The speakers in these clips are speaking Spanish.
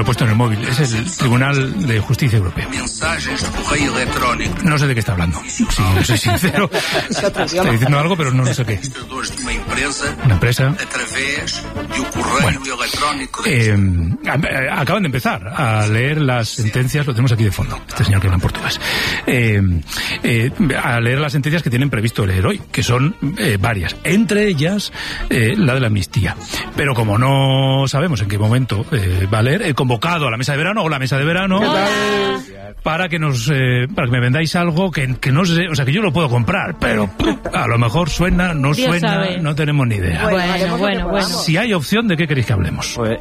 puesto en el móvil. Es el Tribunal de Justicia Europeo. No sé de qué está hablando. Sí, no soy sincero. Está diciendo algo, pero no sé qué. Una empresa. Bueno, acaban de empezar a leer las sentencias, lo tenemos aquí de fondo, este señor que habla en portugués, a leer las sentencias que tienen previsto leer hoy, que son varias, entre ellas la de la amnistía. Pero como no sabemos en qué momento va a leer, he convocado a la mesa de verano, o la mesa de verano, para que me vendáis algo que no sé, o sea, que yo lo puedo comprar, pero a lo mejor suena, no Dios suena, sabe. No tenemos ni idea. Bueno. Si hay opción, ¿de qué queréis que hablemos? Pues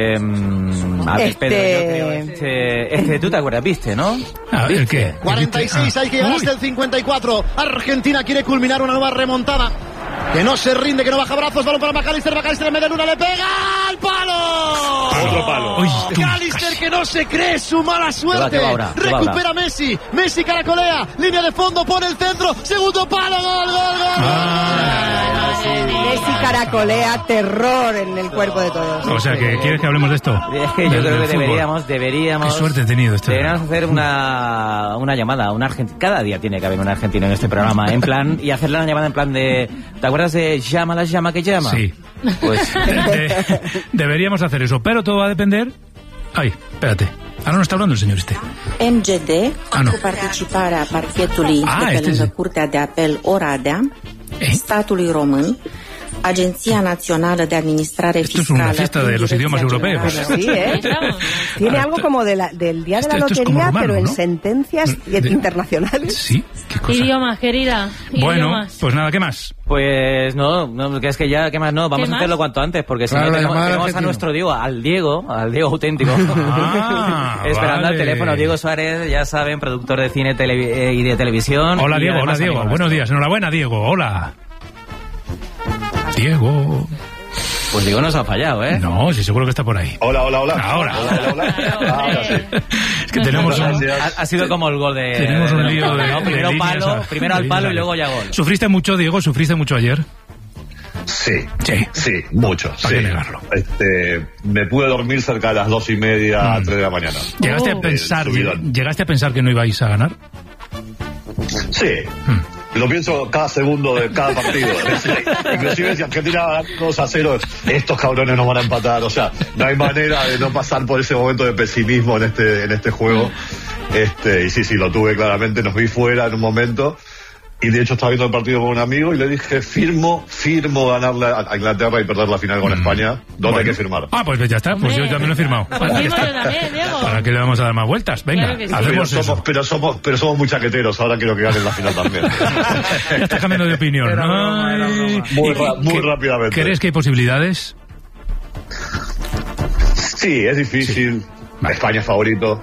Pedro, tú te acuerdas, ¿viste, no? ¿El qué? 46, hay que llegar hasta el 54. Argentina quiere culminar una nueva remontada. Que no se rinde, que no baja brazos. Balón para McAllister en media luna, le pega al palo. Otro palo. McAllister que no se cree su mala suerte. Recupera Messi. Messi caracolea. Línea de fondo, pone el centro. Segundo palo, gol. Messi caracolea, terror en el cuerpo de todos. O sea, que ¿quieres que hablemos de esto? Es que yo creo que deberíamos. Qué suerte he tenido este. Deberíamos hacer una llamada a un argentino. Cada día tiene que haber un argentino en este programa, en plan, y hacerle una llamada en plan de. ¿Te acuerdas de llama que llama? Sí. Pues deberíamos hacer eso, pero todo va a depender. Ay, espérate. Ahora no está hablando el señor este. MGD participarea parchetului de Curtea de Apel Oradea, statului român, Agencia Nacional de Administración Fiscal. Esto es una fiesta de los idiomas europeos. Sí, Tiene algo como del día de la lotería, romano, pero en sentencias internacionales. Sí, qué cosa. Idiomas, querida. Bueno, pues nada, ¿qué más? Pues no, que es que ya, ¿qué más? No, vamos a hacerlo cuanto antes, porque si no tenemos a nuestro Diego, al Diego auténtico. Esperando al teléfono. Diego Suárez, ya saben, productor de cine y de televisión. Hola, Diego. Buenos días. Enhorabuena, Diego. Hola. Diego. Pues Diego nos ha fallado, ¿eh? No, sí, seguro que está por ahí. Hola. Ahora sí. Es que tenemos ha sido como el gol de. Tenemos un lío de. Primero al palo y luego ya gol. ¿Sufriste mucho, Diego? ¿Sufriste mucho ayer? Sí, mucho. ¿Para qué negarlo? Me pude dormir cerca de las 2:30 a 3 de la mañana. ¿Llegaste a pensar que no ibais a ganar? Sí. Lo pienso cada segundo de cada partido. Inclusive si Argentina va a dar 2-0, estos cabrones nos van a empatar. O sea, no hay manera de no pasar por ese momento de pesimismo en este juego. Y sí, lo tuve claramente. Nos vi fuera en un momento. Y de hecho estaba viendo el partido con un amigo y le dije, firmo ganarle a Inglaterra y perder la final con España. ¿Dónde hay que firmar? Pues ya está, pues yo también lo he firmado. ¿Para qué le vamos a dar más vueltas? Venga, claro hacemos eso. Pero somos muy chaqueteros, ahora quiero que ganen la final también. Estás cambiando de opinión, ¿no? Muy rápidamente. ¿Crees que hay posibilidades? Sí, es difícil. Sí. España es favorito.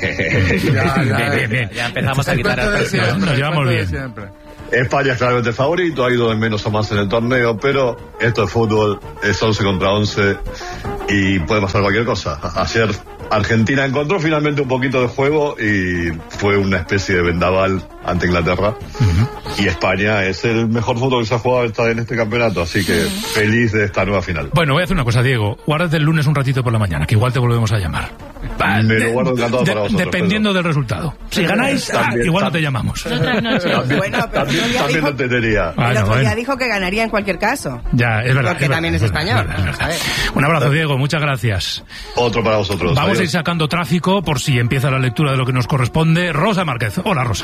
Bien. Ya empezamos a quitar la presión. Nos llevamos bien. España es claramente favorito, ha ido de menos a más en el torneo, pero esto es fútbol, es 11 contra 11 y puede pasar cualquier cosa. Ayer Argentina encontró finalmente un poquito de juego y fue una especie de vendaval ante Inglaterra. Y España es el mejor fútbol que se ha jugado en este campeonato, así que feliz de esta nueva final. Bueno, voy a hacer una cosa, Diego, guárdate el lunes un ratito por la mañana, que igual te volvemos a llamar. Me lo guardo encantado para vosotros. Dependiendo del resultado. Si ganáis, igual no te llamamos. También lo entendería. El otro día dijo que ganaría en cualquier caso. Ya, es verdad. Porque también es español. Un abrazo, Diego, muchas gracias. Otro para vosotros. Vamos a ir sacando tráfico por si empieza la lectura de lo que nos corresponde. Rosa Márquez. Hola, Rosa.